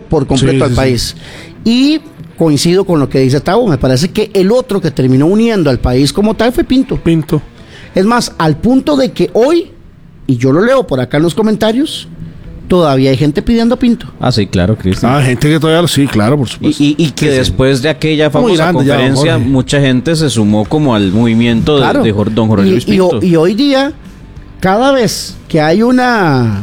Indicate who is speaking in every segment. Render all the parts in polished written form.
Speaker 1: por completo al país. Y coincido con lo que dice Tavo, me parece que el otro que terminó uniendo al país como tal fue Pinto. Es más, al punto de que hoy, y yo lo leo por acá en los comentarios, todavía hay gente pidiendo a Pinto.
Speaker 2: Ah, sí, claro, Cristian.
Speaker 3: Gente que todavía sí, claro, por supuesto.
Speaker 2: Y que después de aquella famosa conferencia, mucha gente se sumó como al movimiento de don Jorge Luis Pinto.
Speaker 1: Y hoy día, cada vez que hay una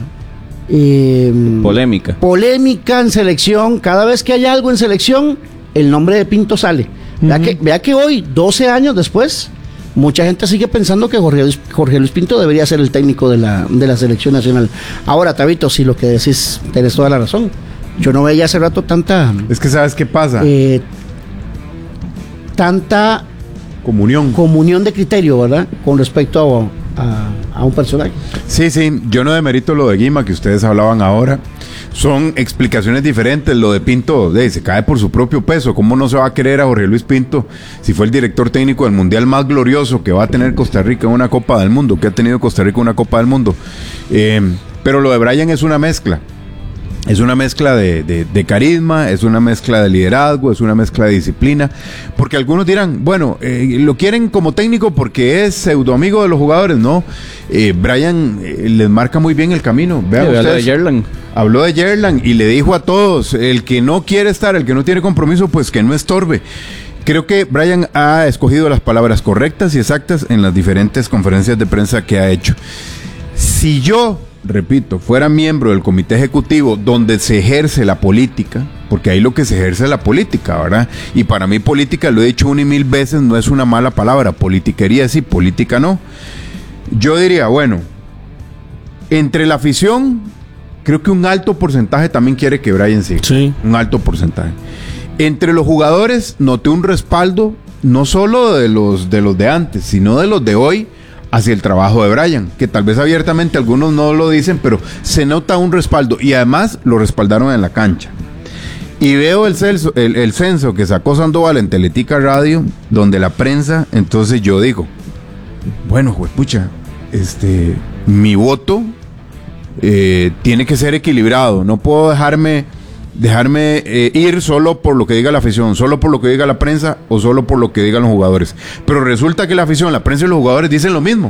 Speaker 1: polémica en selección, cada vez que hay algo en selección, el nombre de Pinto sale. Vea que hoy, 12 años después, mucha gente sigue pensando que Jorge Luis Pinto debería ser el técnico de la selección nacional. Ahora, Tabito, si lo que decís, tenés toda la razón. Yo no veía hace rato tanta...
Speaker 4: Es que ¿sabes qué pasa?
Speaker 1: Tanta... Comunión de criterio, ¿verdad? Con respecto a un personaje.
Speaker 4: Sí, yo no demerito lo de Guima que ustedes hablaban ahora. Son explicaciones diferentes. Lo de Pinto se cae por su propio peso. ¿Cómo no se va a querer a Jorge Luis Pinto si fue el director técnico del mundial más glorioso que va a tener Costa Rica en una Copa del Mundo, que ha tenido Costa Rica en una Copa del Mundo? Pero lo de Brian es una mezcla. Es una mezcla de carisma, es una mezcla de liderazgo, es una mezcla de disciplina. Porque algunos dirán, bueno, lo quieren como técnico porque es pseudo amigo de los jugadores. No, Brian les marca muy bien el camino. Vean ustedes, habló de Yerlan y le dijo a todos, el que no quiere estar, el que no tiene compromiso, pues que no estorbe. Creo que Brian ha escogido las palabras correctas y exactas en las diferentes conferencias de prensa que ha hecho. Si yo, repito, fuera miembro del comité ejecutivo donde se ejerce la política, porque ahí lo que se ejerce es la política, ¿verdad? Y para mí política, lo he dicho 1 y 1000 veces, no es una mala palabra. Politiquería sí, política no. Yo diría, bueno, entre la afición, creo que un alto porcentaje también quiere que Brian siga. Sí. Un alto porcentaje. Entre los jugadores noté un respaldo, no solo de los de antes, sino de los de hoy, hacia el trabajo de Brian, que tal vez abiertamente algunos no lo dicen, pero se nota un respaldo y además lo respaldaron en la cancha. Y veo el censo que sacó Sandoval en Teletica Radio, donde la prensa, entonces yo digo, bueno, juepucha, mi voto tiene que ser equilibrado, no puedo dejarme ir solo por lo que diga la afición, solo por lo que diga la prensa o solo por lo que digan los jugadores. Pero resulta que la afición, la prensa y los jugadores dicen lo mismo.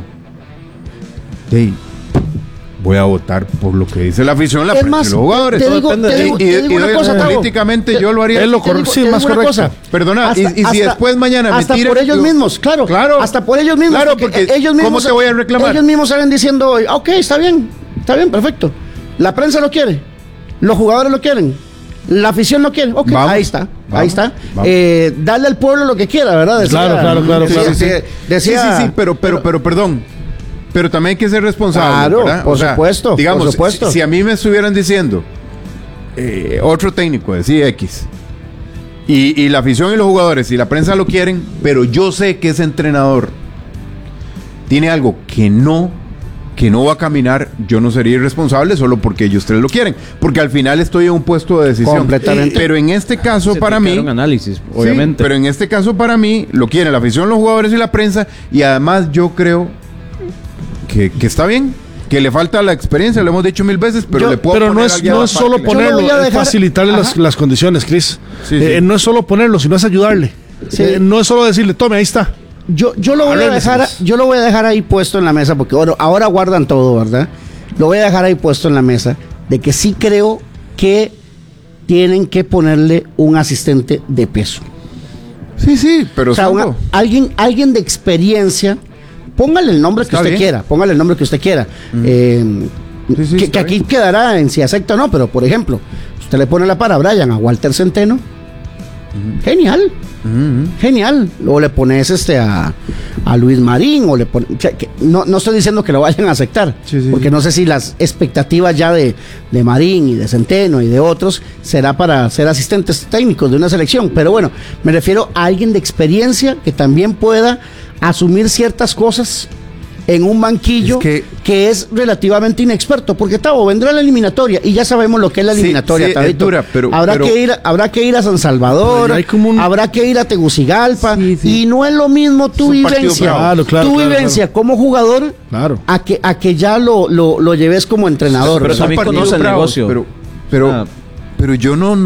Speaker 4: Voy a votar por lo que dice la afición, la prensa y los jugadores. Políticamente yo lo haría.
Speaker 3: Es lo más correcto.
Speaker 4: Perdona, y si después mañana me
Speaker 1: hasta
Speaker 4: tiran,
Speaker 1: por ellos mismos, claro. Hasta por ellos mismos.
Speaker 4: Claro, porque ellos mismos, ¿cómo te voy a reclamar?
Speaker 1: Ellos mismos salen diciendo, ok, está bien, perfecto. La prensa lo quiere, los jugadores lo quieren, la afición lo quiere, ok, ahí está. Darle al pueblo lo que quiera, ¿verdad?
Speaker 3: Claro.
Speaker 4: Sí, pero perdón. Pero también hay que ser responsable.
Speaker 1: Claro,
Speaker 4: ¿verdad?
Speaker 1: por supuesto.
Speaker 4: Digamos, si a mí me estuvieran diciendo otro técnico, decía X, y la afición y los jugadores y la prensa lo quieren, pero yo sé que ese entrenador tiene algo que no va a caminar, yo no sería irresponsable solo porque ellos tres lo quieren, porque al final estoy en un puesto de decisión.
Speaker 1: Completamente.
Speaker 4: Pero en este caso para mí,
Speaker 2: análisis, obviamente.
Speaker 4: Sí, pero en este caso para mí lo quieren la afición, los jugadores y la prensa, y además yo creo que está bien, que le falta la experiencia, lo hemos dicho 1000 veces, pero le puedo poner
Speaker 3: no es solo ponerlo, es facilitarle las condiciones, Cris. No es solo ponerlo, sino es ayudarle. No es solo decirle, tome, ahí está.
Speaker 1: Yo lo voy a dejar ahí puesto en la mesa, porque ahora guardan todo, ¿verdad? Lo voy a dejar ahí puesto en la mesa, de que sí creo que tienen que ponerle un asistente de peso.
Speaker 4: Sí, pero
Speaker 1: o sea, alguien de experiencia. Póngale el nombre que usted quiera. Que aquí quedará en si acepta o no, pero por ejemplo, usted le pone la para a Brian, a Walter Centeno. Genial. O le pones a Luis Marín, o le pones, no estoy diciendo que lo vayan a aceptar, porque no sé si las expectativas ya de Marín y de Centeno y de otros será para ser asistentes técnicos de una selección, pero bueno, me refiero a alguien de experiencia que también pueda asumir ciertas cosas en un banquillo que es relativamente inexperto, porque Tavo vendrá a la eliminatoria y ya sabemos lo que es la eliminatoria.
Speaker 4: Es dura, pero
Speaker 1: habrá que ir a San Salvador, habrá que ir a Tegucigalpa, y no es lo mismo tu vivencia, como jugador, a que ya lo lleves como entrenador.
Speaker 2: Pero también conoce el negocio.
Speaker 4: Pero yo no